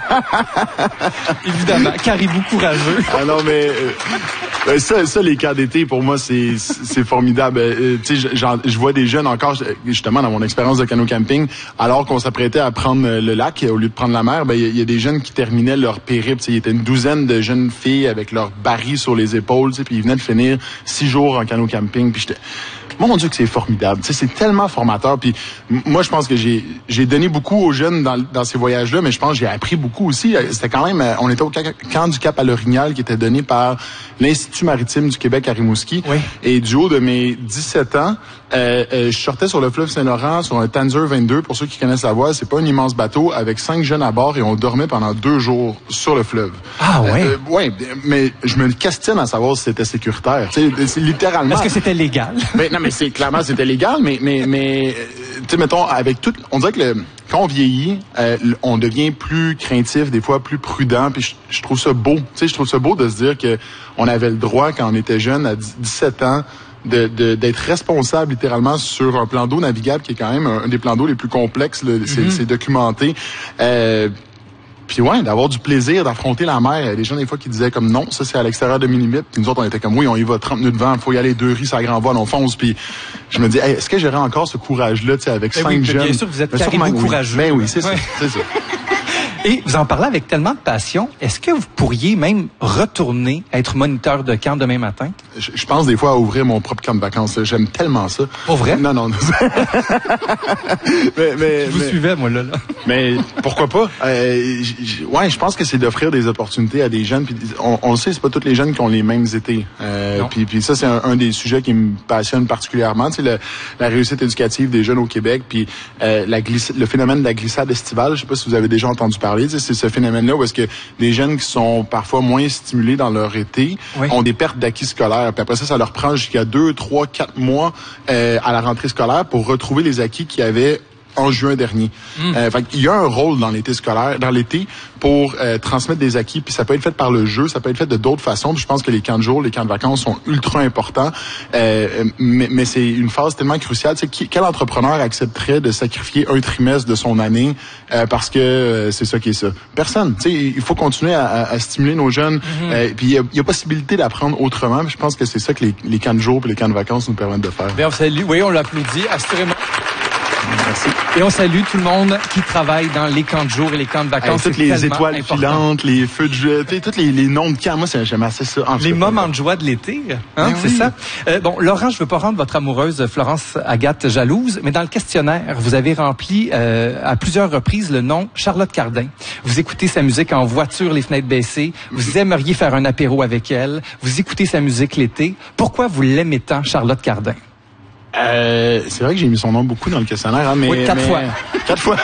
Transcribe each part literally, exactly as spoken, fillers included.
Évidemment, caribou courageux. Ah non, mais euh, ça, ça, les camps d'été, pour moi, c'est c'est formidable. Euh, tu sais, je vois des jeunes encore, justement, dans mon expérience de canot camping, alors qu'on s'apprêtait à prendre le lac au lieu de prendre la mer, ben il y, y a des jeunes qui terminaient leur périple. Il y était une douzaine de jeunes filles avec leurs barils sur les épaules, puis ils venaient de finir six jours en canot camping. Puis j'étais, mon Dieu que c'est formidable. Tu sais, c'est tellement formateur. Puis moi, je pense que j'ai j'ai donné beaucoup aux jeunes dans, dans ces voyages-là, mais je pense que j'ai appris beaucoup aussi. C'était quand même, on était au camp du Cap à l'Orignal qui était donné par l'Institut maritime du Québec à Rimouski. Oui. Et du haut de mes dix-sept ans, euh, euh, je sortais sur le fleuve Saint-Laurent sur un Tanzer vingt-deux. Pour ceux qui connaissent la voie, c'est pas un immense bateau avec cinq jeunes à bord et on dormait pendant deux jours sur le fleuve. Ah ouais. Euh, ouais, mais je me questionne à savoir si c'était sécuritaire. Tu sais, c'est littéralement. Est-ce que c'était légal? Mais non, mais c'est clairement c'était légal, mais mais mais tu sais, mettons avec tout, on dirait que le quand on vieillit, euh, on devient plus craintif, des fois plus prudent, puis je, je trouve ça beau. Tu sais, je trouve ça beau de se dire que on avait le droit quand on était jeune, à dix-sept ans, de, de d'être responsable littéralement sur un plan d'eau navigable qui est quand même un, un des plans d'eau les plus complexes. Là, c'est, mm-hmm. c'est documenté. Euh, Puis ouais, d'avoir du plaisir, d'affronter la mer. Il y a des gens des fois qui disaient comme non, ça c'est à l'extérieur de mes limites. Puis nous autres, on était comme oui, on y va trente minutes devant, il faut y aller deux riz, ça grand vol, on fonce. Puis je me dis, hey, est-ce que j'aurais encore ce courage-là, tu sais, avec mais cinq oui, jeunes? Bien sûr, vous êtes caribou oui. courageux. Ben oui, c'est ouais. ça, c'est ça. Et vous en parlez avec tellement de passion. Est-ce que vous pourriez même retourner être moniteur de camp demain matin? Je, je pense des fois à ouvrir mon propre camp de vacances. J'aime tellement ça. Pour vrai? Non, non. non. mais, mais, je vous mais, suivais, moi, là. là. Mais pourquoi pas? Euh, j, j, ouais, je pense que c'est d'offrir des opportunités à des jeunes. Puis on, on le sait, c'est pas tous les jeunes qui ont les mêmes étés. Euh, puis, puis ça, c'est un, un des sujets qui me passionne particulièrement. Tu sais, le, la réussite éducative des jeunes au Québec. Puis euh, la glisse, le phénomène de la glissade estivale. Je sais pas si vous avez déjà entendu parler. C'est ce phénomène-là où est-ce que des jeunes qui sont parfois moins stimulés dans leur été oui. ont des pertes d'acquis scolaires. Puis après ça, ça leur prend jusqu'à deux, trois, quatre mois euh, à la rentrée scolaire pour retrouver les acquis qu'ils avaient en juin dernier. Mm. Euh, fait qu'il y a un rôle dans l'été scolaire, dans l'été, pour euh, transmettre des acquis. Puis ça peut être fait par le jeu, ça peut être fait de d'autres façons. Puis je pense que les camps de jour, les camps de vacances sont ultra importants. Euh, mais, mais c'est une phase tellement cruciale. Tu sais, qui, quel entrepreneur accepterait de sacrifier un trimestre de son année euh, parce que euh, c'est ça qui est ça? Personne. Tu sais, il faut continuer à, à, à stimuler nos jeunes. Mm-hmm. Euh, puis il y a, y a possibilité d'apprendre autrement. Puis je pense que c'est ça que les, les camps de jour et les camps de vacances nous permettent de faire. Bien, on salue. Oui, on l'applaudit, assurément. Merci. Et on salue tout le monde qui travaille dans les camps de jour et les camps de vacances. Hey, toutes les étoiles important. filantes, les feux de jeu, tous les, les noms de camps. Moi, j'aime assez ça. En les moments de joie de l'été, hein, c'est oui. ça. Euh, bon, Laurent, je veux pas rendre votre amoureuse Florence Agathe jalouse, mais dans le questionnaire, vous avez rempli euh, à plusieurs reprises le nom Charlotte Cardin. Vous écoutez sa musique en voiture, les fenêtres baissées. Vous aimeriez faire un apéro avec elle. Vous écoutez sa musique l'été. Pourquoi vous l'aimez tant, Charlotte Cardin? Euh, c'est vrai que j'ai mis son nom beaucoup dans le questionnaire, hein, mais oui, quatre mais, fois. Quatre fois.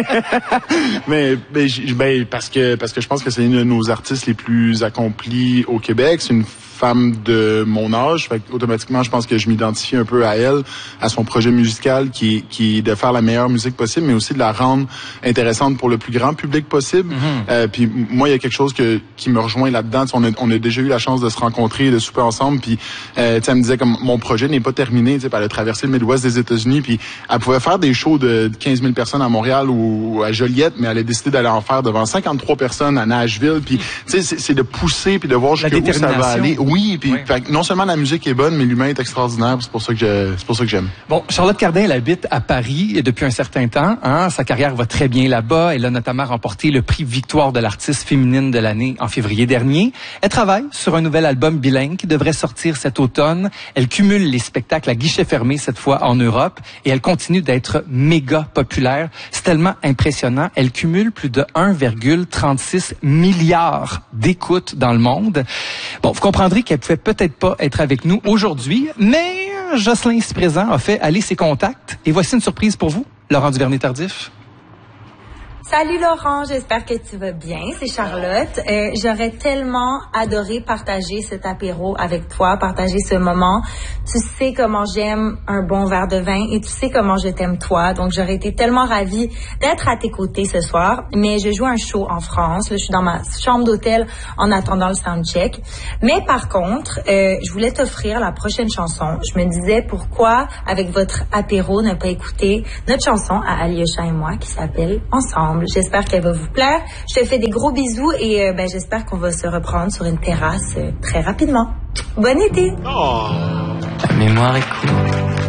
mais mais ben, parce que parce que je pense que c'est une de nos artistes les plus accomplis au Québec. C'est une femme de mon âge, fait automatiquement je pense que je m'identifie un peu à elle, à son projet musical qui est qui est de faire la meilleure musique possible, mais aussi de la rendre intéressante pour le plus grand public possible. Mm-hmm. Euh, puis moi il y a quelque chose que qui me rejoint là-dedans. On a, on a déjà eu la chance de se rencontrer, de souper ensemble. Puis euh, elle me disait comme mon projet n'est pas terminé. Elle a traversé le Midwest des États-Unis, puis elle pouvait faire des shows de quinze mille personnes à Montréal ou à Joliette, mais elle a décidé d'aller en faire devant cinquante-trois personnes à Nashville. Puis tu sais c'est, c'est de pousser puis de voir jusqu'où ça va aller. Oui, puis oui. non seulement la musique est bonne, mais l'humain est extraordinaire. C'est pour ça que je, c'est pour ça que j'aime. Bon, Charlotte Cardin, elle habite à Paris depuis un certain temps. Hein? Sa carrière va très bien là-bas. Elle a notamment remporté le prix Victoire de l'artiste féminine de l'année en février dernier. Elle travaille sur un nouvel album bilingue qui devrait sortir cet automne. Elle cumule les spectacles à guichet fermé cette fois en Europe et elle continue d'être méga populaire. C'est tellement impressionnant. Elle cumule plus de un virgule trente-six milliard d'écoutes dans le monde. Bon, vous comprendrez qu'elle pouvait peut-être pas être avec nous aujourd'hui, mais Jocelyn ici présent a fait aller ses contacts. Et voici une surprise pour vous, Laurent Duvernay-Tardif. Salut Laurent, j'espère que tu vas bien. C'est Charlotte. Euh, j'aurais tellement adoré partager cet apéro avec toi, partager ce moment. Tu sais comment j'aime un bon verre de vin et tu sais comment je t'aime toi. Donc j'aurais été tellement ravie d'être à tes côtés ce soir. Mais je joue un show en France. Là, je suis dans ma chambre d'hôtel en attendant le soundcheck. Mais par contre, euh, je voulais t'offrir la prochaine chanson. Je me disais pourquoi, avec votre apéro, ne pas écouter notre chanson à Alyosha et moi qui s'appelle Ensemble. ensemble. J'espère qu'elle va vous plaire. Je te fais des gros bisous et euh, ben, j'espère qu'on va se reprendre sur une terrasse euh, très rapidement. Bon été! Oh. La mémoire est courte.